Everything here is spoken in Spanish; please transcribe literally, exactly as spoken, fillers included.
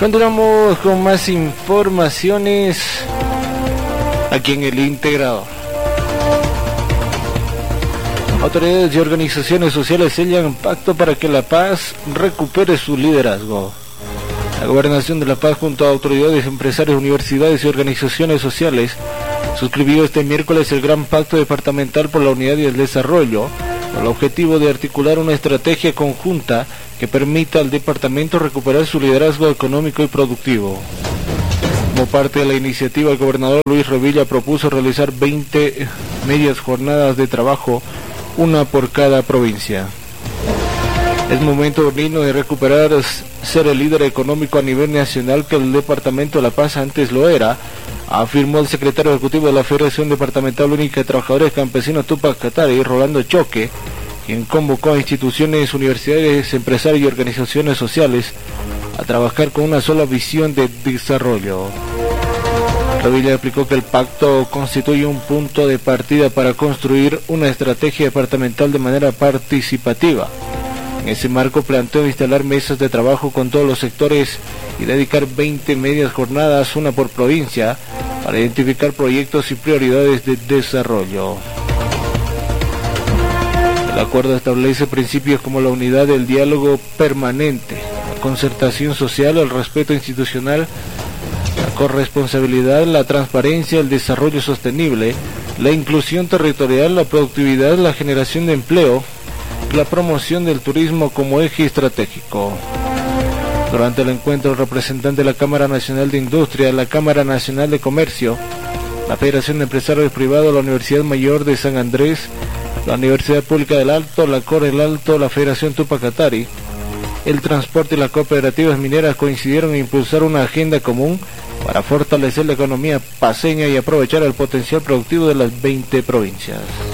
Continuamos con más informaciones aquí en el Integrador. Autoridades y organizaciones sociales sellan un pacto para que La Paz recupere su liderazgo. La Gobernación de La Paz, junto a autoridades, empresarios, universidades y organizaciones sociales, suscribió este miércoles el Gran Pacto Departamental por la Unidad y el Desarrollo, con el objetivo de articular una estrategia conjunta que permita al departamento recuperar su liderazgo económico y productivo. Como parte de la iniciativa, el gobernador Luis Revilla propuso realizar veinte medias jornadas de trabajo, una por cada provincia. Es momento digno de recuperar ser el líder económico a nivel nacional que el departamento de La Paz antes lo era, afirmó el secretario ejecutivo de la Federación Departamental Única de Trabajadores Campesinos Túpac Katari, Rolando Choque, quien convocó a instituciones, universidades, empresarios y organizaciones sociales a trabajar con una sola visión de desarrollo. Revilla explicó que el pacto constituye un punto de partida para construir una estrategia departamental de manera participativa. En ese marco planteó instalar mesas de trabajo con todos los sectores y dedicar veinte medias jornadas, una por provincia, para identificar proyectos y prioridades de desarrollo. El acuerdo establece principios como la unidad del diálogo permanente, la concertación social, el respeto institucional, la corresponsabilidad, la transparencia, el desarrollo sostenible, la inclusión territorial, la productividad, la generación de empleo, la promoción del turismo como eje estratégico. Durante el encuentro, el representante de la Cámara Nacional de Industria, la Cámara Nacional de Comercio, la Federación de Empresarios Privados, la Universidad Mayor de San Andrés, la Universidad Pública del Alto, la Cor El Alto, la Federación Túpac Katari, el transporte y las cooperativas mineras coincidieron en impulsar una agenda común para fortalecer la economía paceña y aprovechar el potencial productivo de las veinte provincias.